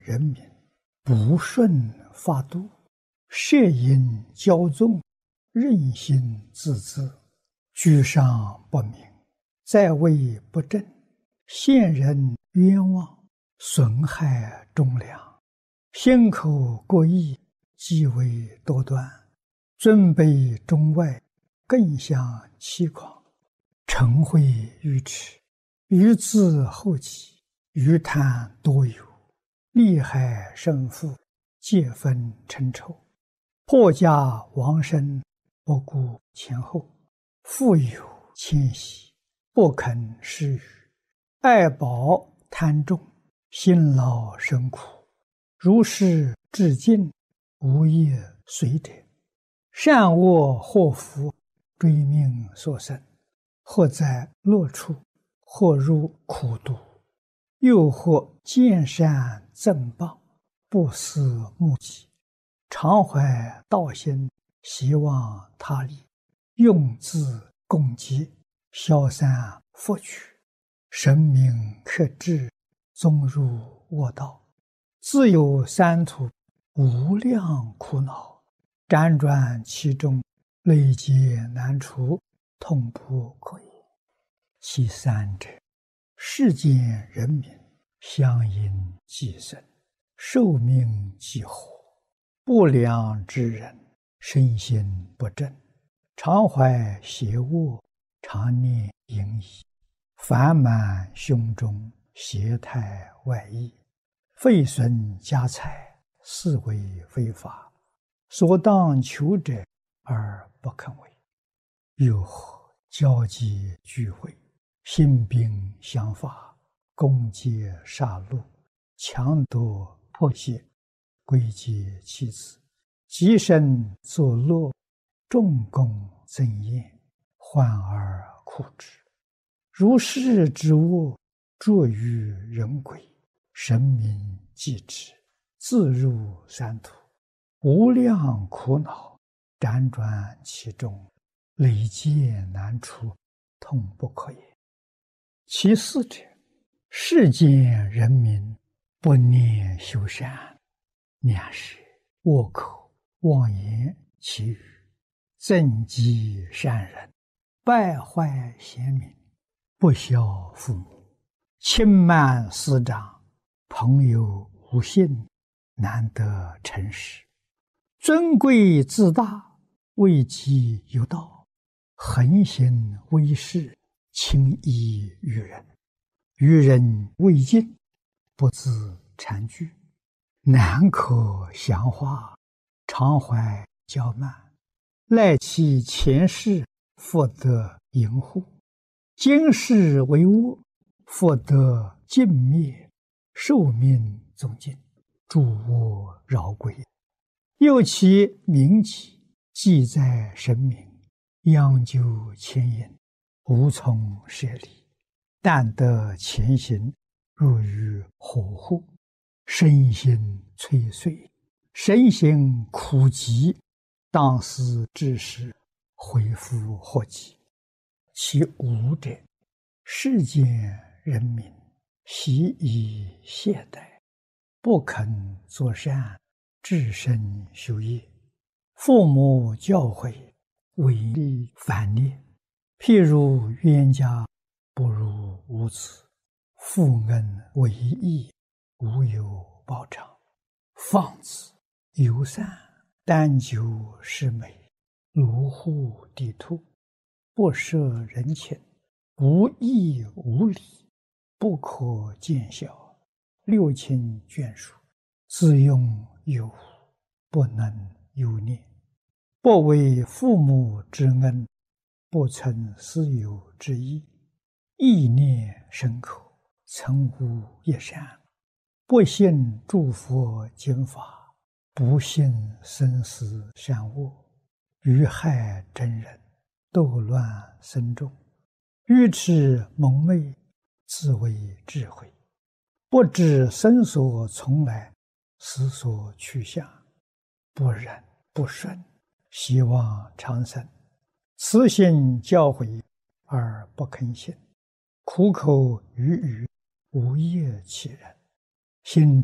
人民，不顺法度，摄引骄纵，任性自恣，居上不明，在位不正，陷人冤枉，损害忠良，心口过意，极为多端，尊卑中外，更相欺诳，嗔恚愚痴，愚自后己，愚贪多有，利害胜负，皆分称仇，破家亡身，不顾前后，富有谦息，不肯施予，爱宝贪重，辛劳生苦，如是至尽，无业随者，善恶祸福，追命所生，或在乐处，或入苦毒，又或见善赠谤，不思目己，常怀道心，希望他利，用自共济，消散福取，神明克制，踪入恶道，自有三途，无量苦恼，辗转其中，累劫难除，痛不可言。其三者，世间人民相因寄生，寿命几乎，不良之人，身心不正，常怀邪恶，常念淫逸，烦满胸中，邪态外溢，废损家财，是为非法，所当求者而不肯为。又或交际聚会，兴兵相伐，攻击杀戮，强夺迫胁，归结妻子，极身作乐，众功增宴，患而苦之。如是之恶，著于人鬼，神明继之，自入三途，无量苦恼，辗转其中，累劫难除，痛不可言。其四者，世间人民不念修善，两是恶口妄言绮语，增击善人，败坏贤民，不孝父母，轻慢师长，朋友无信，难得诚实，尊贵自大，位极有道，横行威势，轻易于人，于人未尽，不自惭惧，难可详化，常怀骄慢，赖其前世，复得淫护，今世为恶，复得尽灭，寿命终尽，诸恶饶归。又其名己，记在神明，央究牵引，无从舍离，但得前行，入于火户，身心摧碎，身心苦极，当思之时，恢复祸及。其五者，世间人民习以懈怠，不肯作善，至身修业，父母教诲，违逆反逆，譬如冤家不如无子，负恩为义，无有报偿，放子游散，单求世美，卢户地兔，不摄人情，无义无礼，不可见效，六亲眷属，自用有无，不能有念，不为父母之恩，不存私有之意，意念深刻，曾无一善，不信诸佛经法，不信生死善恶，于害真人，斗乱僧众，愚痴蒙昧，自为智慧，不知生所从来，死所去向，不忍不顺，希望长生，慈心教诲而不肯信，苦口语语，无业其人，心